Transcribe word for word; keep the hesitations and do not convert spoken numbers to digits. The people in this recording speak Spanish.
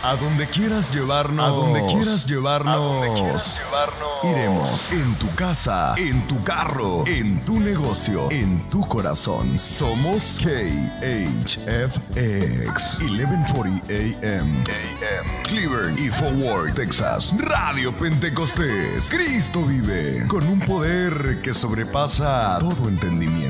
A donde quieras llevarnos. A donde quieras llevarnos. A donde quieras llevarnos. Iremos en tu casa, en tu carro, en tu negocio, en tu corazón. Somos K H F X eleven forty A M Cleveland y Fort Worth, Texas. Radio Pentecostés. Cristo vive con un poder que sobrepasa todo entendimiento.